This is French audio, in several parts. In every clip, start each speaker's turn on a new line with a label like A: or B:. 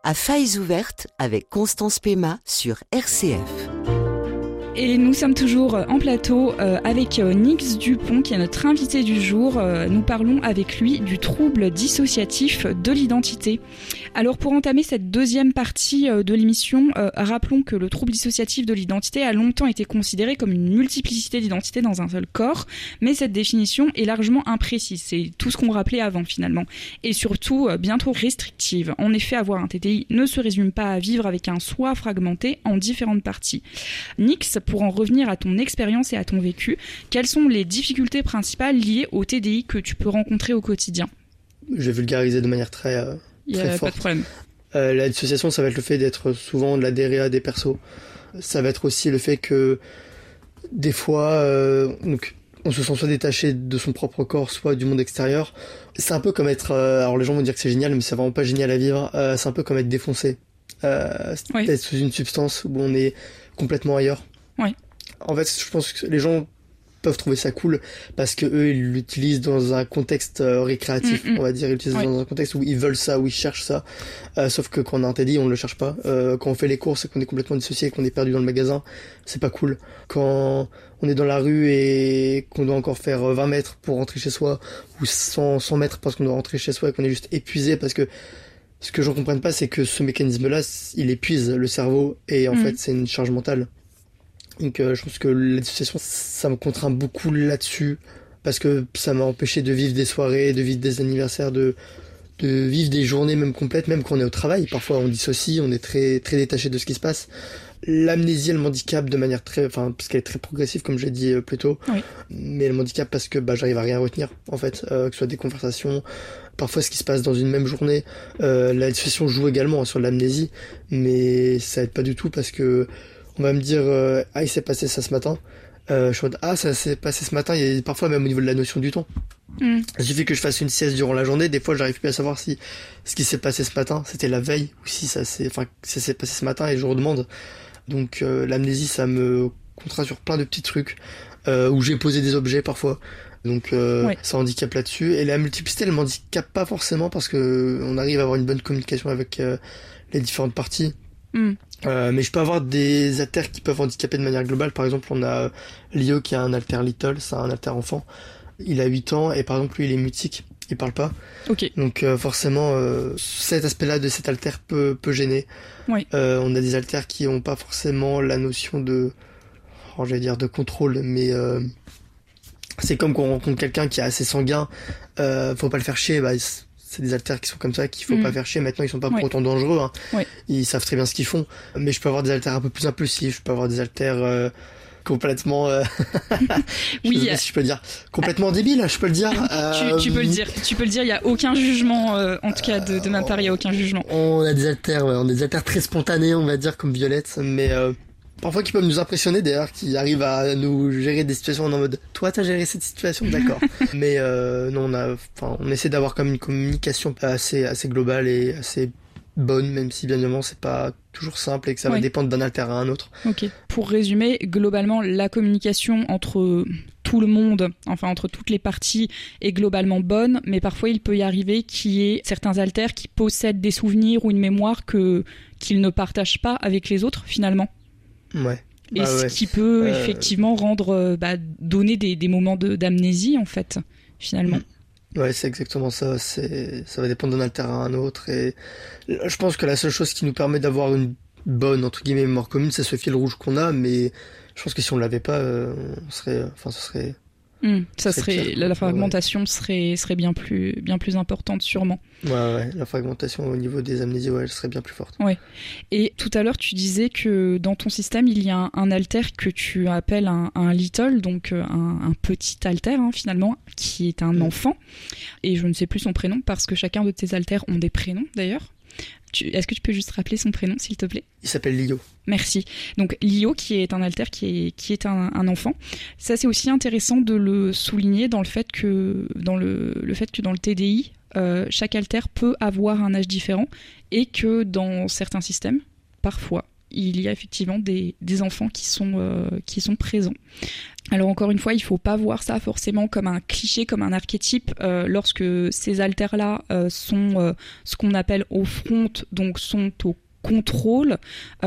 A: À failles ouvertes avec Constance Pema sur RCF.
B: Et nous sommes toujours en plateau avec Nix Dupont qui est notre invité du jour. Nous parlons avec lui du trouble dissociatif de l'identité. Alors pour entamer cette deuxième partie de l'émission, rappelons que le trouble dissociatif de l'identité a longtemps été considéré comme une multiplicité d'identités dans un seul corps, mais cette définition est largement imprécise. C'est tout ce qu'on rappelait avant finalement. Et surtout bien trop restrictive. En effet, avoir un TDI ne se résume pas à vivre avec un soi fragmenté en différentes parties. Nix, pour en revenir à ton expérience et à ton vécu, quelles sont les difficultés principales liées au TDI que tu peux rencontrer au quotidien ?
C: Je vais vulgariser de manière très forte.
B: Il n'y a pas de problème.
C: La dissociation, ça va être le fait d'être souvent de l'adhérer à des persos. Ça va être aussi le fait que des fois, donc, on se sent soit détaché de son propre corps, soit du monde extérieur. C'est un peu comme être... alors les gens vont dire que c'est génial, mais c'est vraiment pas génial à vivre. C'est un peu comme être défoncé.
B: Oui.
C: Être sous une substance où on est complètement ailleurs.
B: Oui.
C: En fait, je pense que les gens peuvent trouver ça cool parce que eux ils l'utilisent dans un contexte récréatif, on va dire, ils l'utilisent dans un contexte où ils veulent ça, où ils cherchent ça. Sauf que quand on a un TDI, on ne le cherche pas. Quand on fait les courses et qu'on est complètement dissocié, qu'on est perdu dans le magasin, c'est pas cool. Quand on est dans la rue et qu'on doit encore faire 20 mètres pour rentrer chez soi, ou 100 mètres parce qu'on doit rentrer chez soi et qu'on est juste épuisé parce que ce que je ne comprends pas, c'est que ce mécanisme-là, il épuise le cerveau et en fait, c'est une charge mentale. Donc je pense que la dissociation, ça me contraint beaucoup là-dessus parce que ça m'a empêché de vivre des soirées, de vivre des anniversaires, de vivre des journées même complètes, même quand on est au travail. Parfois on dissocie, on est très très détaché de ce qui se passe. L'amnésie, elle m'handicape de manière parce qu'elle est très progressive comme j'ai dit plus tôt. Oui. Mais elle m'handicape parce que j'arrive à rien retenir en fait, que ce soit des conversations, parfois ce qui se passe dans une même journée. La dissociation joue également sur l'amnésie, mais ça aide pas du tout parce que on va me dire il s'est passé ça ce matin. Je suis en mode ça s'est passé ce matin. Il y a parfois même au niveau de la notion du temps. Il suffit que je fasse une sieste durant la journée. Des fois, j'arrive plus à savoir si ce qui s'est passé ce matin c'était la veille ou si ça s'est passé ce matin et je redemande. Donc l'amnésie, ça me contraint sur plein de petits trucs où j'ai posé des objets parfois. Donc ça handicape là-dessus. Et la multiplicité, elle m'handicape pas forcément parce que on arrive à avoir une bonne communication avec les différentes parties. Mais je peux avoir des alters qui peuvent handicaper de manière globale. Par exemple, on a Lio qui a un alter little, c'est un alter enfant. Il a 8 ans et par exemple lui il est mutique, il parle pas. Okay. Donc forcément cet aspect-là de cet alter peut gêner. Oui. On a des alters qui ont pas forcément la notion de, de contrôle, mais c'est comme quand on rencontre quelqu'un qui est assez sanguin, faut pas le faire chier, c'est des alters qui sont comme ça qu'il faut pas faire chier. Maintenant ils sont pas pour autant dangereux, hein. Ils savent très bien ce qu'ils font, mais je peux avoir des alters un peu plus impulsifs, je peux avoir des alters complètement je sais pas si je peux le dire complètement débile, je peux le dire.
B: Tu peux le dire, il y a aucun jugement en tout cas de ma part, il y a aucun jugement.
C: On a des alters très spontanés, on va dire, comme Violette, mais parfois qui peuvent nous impressionner d'ailleurs, qui arrivent à nous gérer des situations en mode toi t'as géré cette situation, d'accord. Mais non, on essaie d'avoir comme une communication assez globale et assez bonne, même si bien évidemment c'est pas toujours simple et que ça va dépendre d'un alter à un autre.
B: Ok. Pour résumer, globalement la communication entre tout le monde, enfin entre toutes les parties, est globalement bonne, mais parfois il peut y arriver qu'il y ait certains alters qui possèdent des souvenirs ou une mémoire qu'ils ne partagent pas avec les autres finalement.
C: Ouais.
B: Et ce qui peut effectivement donner des moments d'amnésie en fait, finalement.
C: Ouais, c'est exactement ça. Ça va dépendre d'un alter à un autre. Et je pense que la seule chose qui nous permet d'avoir une bonne, entre guillemets, mémoire commune, c'est ce fil rouge qu'on a. Mais je pense que si on l'avait pas, ce serait
B: la fragmentation serait bien plus importante sûrement.
C: Ouais, la fragmentation au niveau des amnésies, elle serait bien plus forte.
B: Ouais. Et tout à l'heure, tu disais que dans ton système, il y a un alter que tu appelles un little, donc un petit alter finalement, qui est un enfant. Et je ne sais plus son prénom parce que chacun de tes alters ont des prénoms d'ailleurs. Est-ce que tu peux juste rappeler son prénom, s'il te plaît ?
C: Il s'appelle Lio.
B: Merci. Donc Lio, qui est un alter, qui est un enfant. Ça, c'est aussi intéressant de le souligner dans le fait que dans le TDI, chaque alter peut avoir un âge différent et que dans certains systèmes, parfois, il y a effectivement des enfants qui sont présents. Alors encore une fois, il faut pas voir ça forcément comme un cliché, comme un archétype. Lorsque ces haltères-là sont ce qu'on appelle au front, donc sont au contrôle,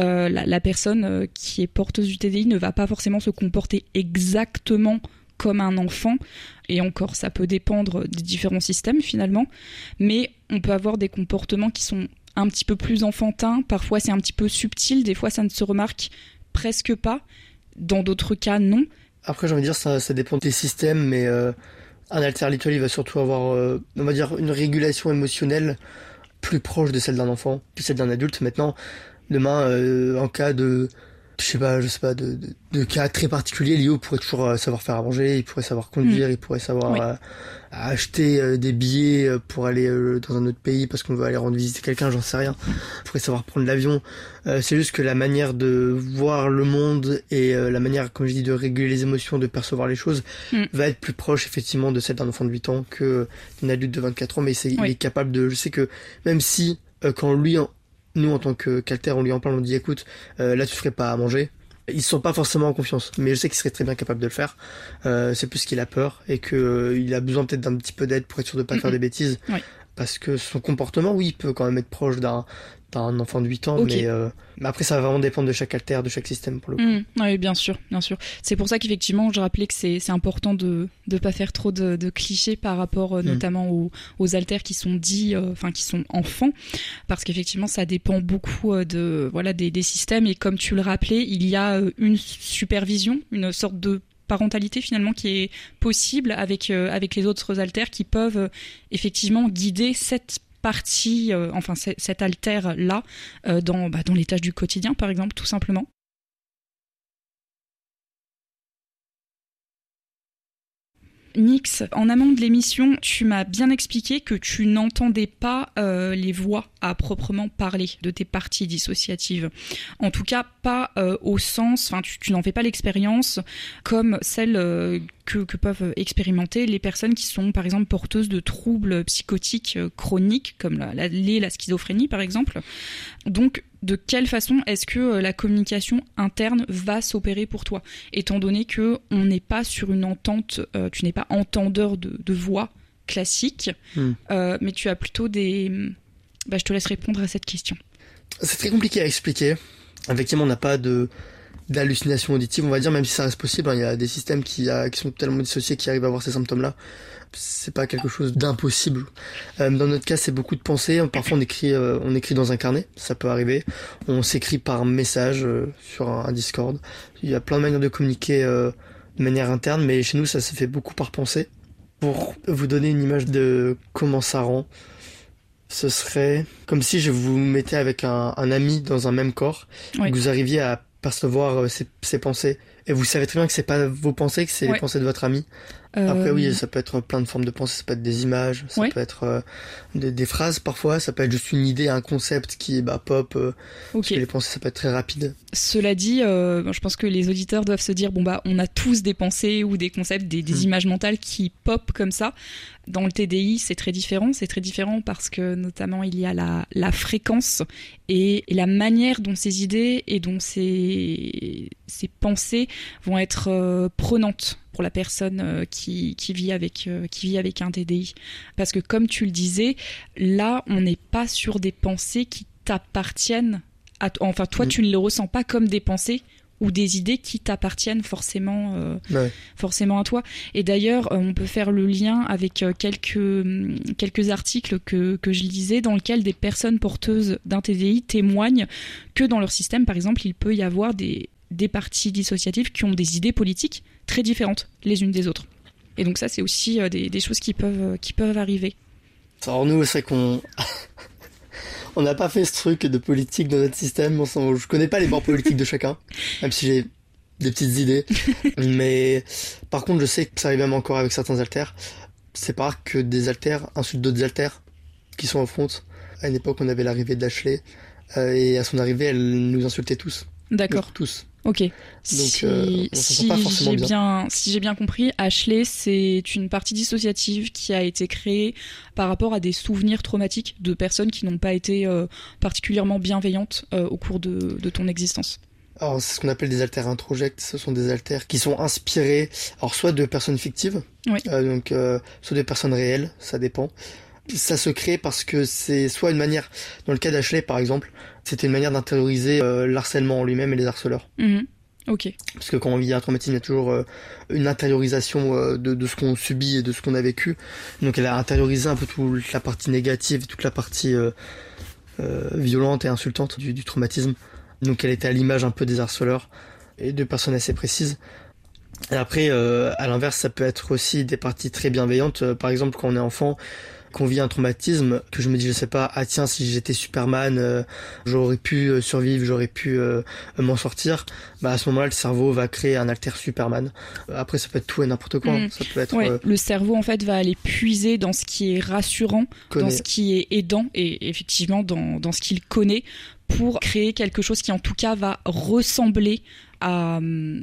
B: la personne qui est porteuse du TDI ne va pas forcément se comporter exactement comme un enfant, et encore ça peut dépendre des différents systèmes finalement, mais on peut avoir des comportements qui sont un petit peu plus enfantins, parfois c'est un petit peu subtil, des fois ça ne se remarque presque pas, dans d'autres cas non.
C: Après j'ai envie de dire ça dépend des systèmes, mais un alter habituel il va surtout avoir on va dire une régulation émotionnelle plus proche de celle d'un enfant que celle d'un adulte. Maintenant, demain en cas de je sais pas, de cas très particuliers, Léo pourrait toujours savoir faire à manger, il pourrait savoir conduire, il pourrait savoir acheter des billets pour aller dans un autre pays parce qu'on veut aller rendre visite à quelqu'un, j'en sais rien. Il pourrait savoir prendre l'avion. C'est juste que la manière de voir le monde et la manière, comme je dis, de réguler les émotions, de percevoir les choses, va être plus proche effectivement de celle d'un enfant de 8 ans que d'un adulte de 24 ans, mais il est capable de... Je sais que même si quand nous, en tant qu'alter, on lui en parle, on dit écoute, là tu ferais pas à manger. Ils se sont pas forcément en confiance, mais je sais qu'il serait très bien capable de le faire. C'est plus qu'il a peur et que il a besoin peut-être d'un petit peu d'aide pour être sûr de pas faire des bêtises. Oui. Parce que son comportement, oui, il peut quand même être proche d'un enfant de 8 ans, okay. Mais après ça va vraiment dépendre de chaque alter, de chaque système pour le coup.
B: Oui, bien sûr. C'est pour ça qu'effectivement, je rappelais que c'est important de pas faire trop de clichés par rapport notamment aux alters qui sont dits, qui sont enfants, parce qu'effectivement, ça dépend beaucoup des systèmes, et comme tu le rappelais, il y a une supervision, une sorte de parentalité finalement qui est possible avec les autres alters qui peuvent effectivement guider cette partie, cet alter-là dans les tâches du quotidien, par exemple, tout simplement. Nix, en amont de l'émission, tu m'as bien expliqué que tu n'entendais pas les voix à proprement parler de tes parties dissociatives. En tout cas, pas au sens, tu n'en fais pas l'expérience comme celle que peuvent expérimenter les personnes qui sont, par exemple, porteuses de troubles psychotiques chroniques, comme la schizophrénie, par exemple. Donc, de quelle façon est-ce que la communication interne va s'opérer pour toi, étant donné que on n'est pas sur une entente, tu n'es pas entendeur de voix classique, mais tu as plutôt des... je te laisse répondre à cette question.
C: C'est très compliqué à expliquer. Effectivement, on n'a pas d'hallucination auditive, on va dire, même si ça reste possible. Il y a des systèmes qui sont tellement dissociés qui arrivent à avoir ces symptômes-là. C'est pas quelque chose d'impossible. Dans notre cas, c'est beaucoup de pensées. Parfois, on écrit dans un carnet, ça peut arriver. On s'écrit par message sur un Discord. Il y a plein de manières de communiquer de manière interne, mais chez nous, ça se fait beaucoup par pensée. Pour vous donner une image de comment ça rend, ce serait comme si je vous mettais avec un ami dans un même corps, et que vous arriviez à percevoir ses pensées. Et vous savez très bien que c'est pas vos pensées, que c'est les pensées de votre ami. Après, oui, ça peut être plein de formes de pensées, ça peut être des images, ça peut être des phrases parfois, ça peut être juste une idée, un concept qui pop, parce que les pensées, ça peut être très rapide.
B: Cela dit, je pense que les auditeurs doivent se dire, on a tous des pensées ou des concepts, des images mentales qui pop comme ça. Dans le TDI, c'est très différent parce que notamment il y a la fréquence et la manière dont ces idées et dont ces pensées vont être prenantes pour la personne qui vit avec un TDI. Parce que comme tu le disais, là, on n'est pas sur des pensées qui t'appartiennent. Toi, tu ne les ressens pas comme des pensées ou des idées qui t'appartiennent forcément à toi. Et d'ailleurs, on peut faire le lien avec quelques articles que je lisais dans lesquels des personnes porteuses d'un TDI témoignent que dans leur système, par exemple, il peut y avoir des parties dissociatives qui ont des idées politiques très différentes les unes des autres. Et donc ça, c'est aussi des choses qui peuvent arriver.
C: Alors nous, c'est vrai qu'on on n'a pas fait ce truc de politique dans notre système. Je connais pas les bords politiques de chacun, même si j'ai des petites idées. Mais par contre, je sais que ça arrive même encore avec certains alters. C'est pas rare que des alters insultent d'autres alters qui sont au front. À une époque, on avait l'arrivée d'Ashley et à son arrivée, elle nous insultait tous.
B: D'accord.
C: Tous.
B: Ok.
C: Donc, on s'entend pas forcément bien.
B: Si j'ai bien compris, Ashley, c'est une partie dissociative qui a été créée par rapport à des souvenirs traumatiques de personnes qui n'ont pas été particulièrement bienveillantes au cours de ton existence.
C: Alors, c'est ce qu'on appelle des alters introjects. Ce sont des alters qui sont inspirés, alors soit de personnes fictives,
B: oui.
C: Soit de personnes réelles, ça dépend. Ça se crée parce que c'est soit une manière, dans le cas d'Ashley par exemple, c'était une manière d'intérioriser l'harcèlement en lui-même et les harceleurs.
B: Ok.
C: Parce que quand on vit un traumatisme, il y a toujours une intériorisation de ce qu'on subit et de ce qu'on a vécu. Donc elle a intériorisé un peu toute la partie négative, toute la partie violente et insultante du traumatisme. Donc elle était à l'image un peu des harceleurs et de personnes assez précises. Et après, à l'inverse, ça peut être aussi des parties très bienveillantes. Par exemple, quand on est enfant, qu'on vit un traumatisme, que je me dis, je sais pas, ah tiens, si j'étais Superman, j'aurais pu survivre, j'aurais pu m'en sortir. Bah à ce moment-là, le cerveau va créer un alter Superman. Après, ça peut être tout et n'importe quoi. Ça peut être.
B: Le cerveau en fait va aller puiser dans ce qui est rassurant, dans ce qui est aidant et effectivement dans ce qu'il connaît pour créer quelque chose qui en tout cas va ressembler à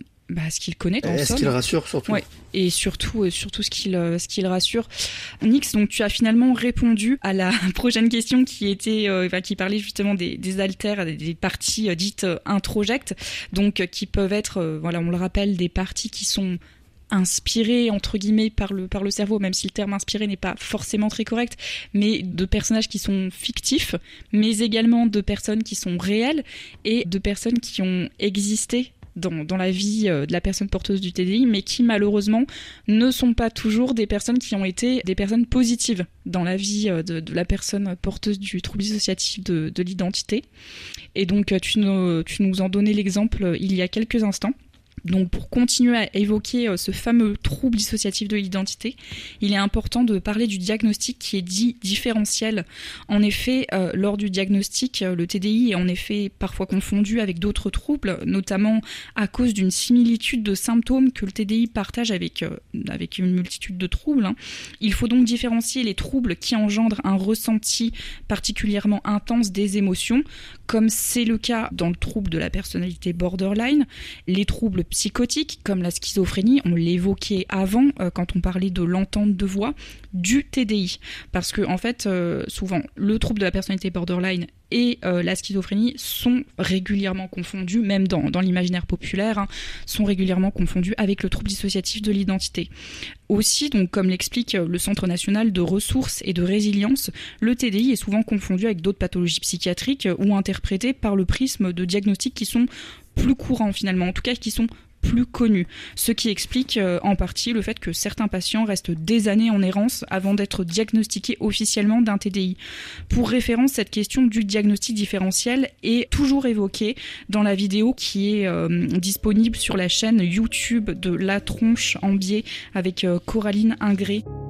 B: ce qu'il connaît.
C: Ce qu'il rassure surtout.
B: Ouais. Et surtout ce qu'il rassure. Nix, donc tu as finalement répondu à la prochaine question qui était qui parlait justement des alters, des parties dites introjectes, donc qui peuvent être on le rappelle, des parties qui sont inspiré entre guillemets par le cerveau, même si le terme inspiré n'est pas forcément très correct, mais de personnages qui sont fictifs, mais également de personnes qui sont réelles et de personnes qui ont existé dans la vie de la personne porteuse du TDI, mais qui malheureusement ne sont pas toujours des personnes qui ont été des personnes positives dans la vie de la personne porteuse du trouble dissociatif de l'identité. Et donc tu nous en donnais l'exemple il y a quelques instants. Donc pour continuer à évoquer ce fameux trouble dissociatif de l'identité, il est important de parler du diagnostic qui est dit différentiel. En effet, lors du diagnostic, le TDI est en effet parfois confondu avec d'autres troubles, notamment à cause d'une similitude de symptômes que le TDI partage avec une multitude de troubles. Il faut donc différencier les troubles qui engendrent un ressenti particulièrement intense des émotions, comme c'est le cas dans le trouble de la personnalité borderline, les troubles psychotiques comme la schizophrénie, on l'évoquait avant quand on parlait de l'entente de voix, du TDI. Parce que en fait, souvent, le trouble de la personnalité borderline et la schizophrénie sont régulièrement confondus, même dans l'imaginaire populaire, sont régulièrement confondus avec le trouble dissociatif de l'identité. Aussi, donc, comme l'explique le Centre national de ressources et de résilience, le TDI est souvent confondu avec d'autres pathologies psychiatriques ou interprété par le prisme de diagnostics qui sont plus courants finalement, en tout cas qui sont plus connus, ce qui explique en partie le fait que certains patients restent des années en errance avant d'être diagnostiqués officiellement d'un TDI. Pour référence, cette question du diagnostic différentiel est toujours évoquée dans la vidéo qui est disponible sur la chaîne YouTube de La Tronche en biais avec Coraline Ingré.